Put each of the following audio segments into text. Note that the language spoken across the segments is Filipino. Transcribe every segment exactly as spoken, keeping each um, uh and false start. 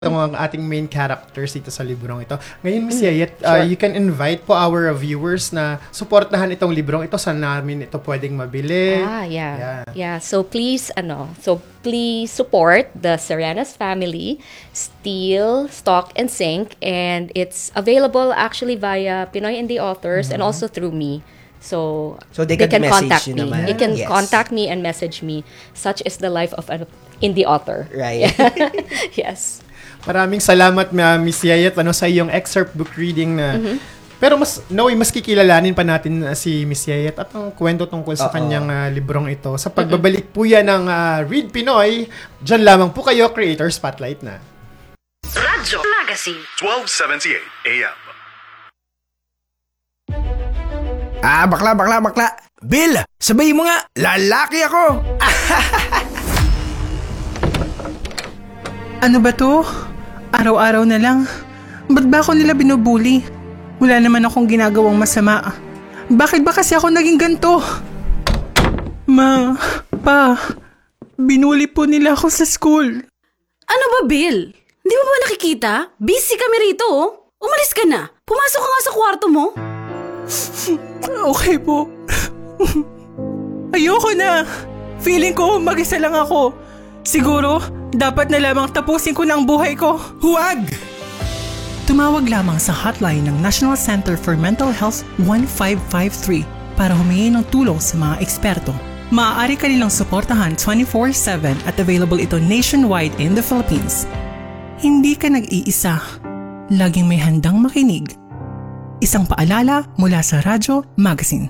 Ito ang ating main characters dito sa librong ito. Ngayon, Miss Yayet, uh, you can invite po our viewers na suportahan itong librong ito. Saan namin ito pwedeng mabili? Ah, yeah. Yeah. Yeah, so please, ano, so please support the Serenas family, Steal, Stock, and Sink. And it's available actually via Pinoy Indie Authors mm-hmm. and also through me. So, so they, can, they can contact you me. Naman. They can yes. contact me and message me. Such is the life of an indie author. Right. Yes. Maraming salamat, uh, Miss Yayet, ano, sa iyong excerpt book reading na... Mm-hmm. Pero mas, no, mas kikilalanin pa natin uh, si Miss Yayet at ang kwento tungkol sa Uh-oh. kanyang uh, librong ito. Sa pagbabalik po yan ng uh, Read Pinoy, dyan lamang po kayo, Creator Spotlight na. Radyo Magazine twelve seventy-eight A M. Ah, bakla, bakla, bakla. Bill, sabayin mo nga, lalaki ako. Ano ba to? Araw-araw na lang. Ba't ba ako nila binubuli? Wala naman akong ginagawang masama. Bakit ba kasi ako naging ganito? Ma, pa, binuli po nila ako sa school. Ano ba, Bill? Di mo ba nakikita? Busy kami rito, oh. Umalis ka na. Pumasok ka nga sa kwarto mo. Okay po. Ayoko na. Feeling ko mag-isa lang ako. Siguro, dapat na lamang tapusin ko ng buhay ko. Huwag! Tumawag lamang sa hotline ng National Center for Mental Health one five five three para humingi ng tulong sa mga eksperto. Maaari ka nilang suportahan twenty-four seven at available ito nationwide in the Philippines. Hindi ka nag-iisa. Laging may handang makinig. Isang paalala mula sa Radyo Magazine.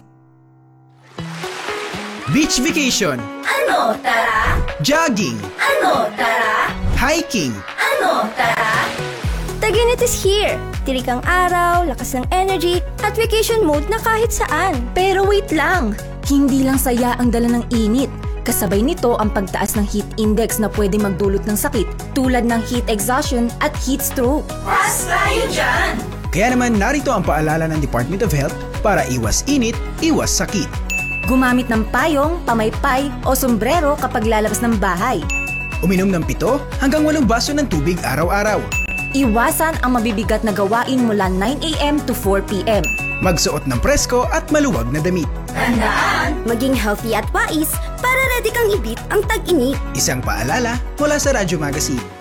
Beach vacation. Ano, tara? Jogging. Ano, tara? Hiking. Ano, tara? Taginit is here. Tirik ang araw, lakas ng energy, at vacation mode na kahit saan. Pero wait lang, hindi lang saya ang dala ng init. Kasabay nito ang pagtaas ng heat index na pwede magdulot ng sakit tulad ng heat exhaustion at heat stroke. Pas tayo dyan! Kaya naman narito ang paalala ng Department of Health para iwas init, iwas sakit. Gumamit ng payong, pamaypay o sombrero kapag lalabas ng bahay. Uminom ng pito hanggang walong baso ng tubig araw-araw. Iwasan ang mabibigat na gawain mula nine a.m. to four p.m. Magsuot ng presko at maluwag na damit. Tandaan! Maging healthy at wais para ready kang ibit ang tag-init. Isang paalala mula sa Radyo Magazine.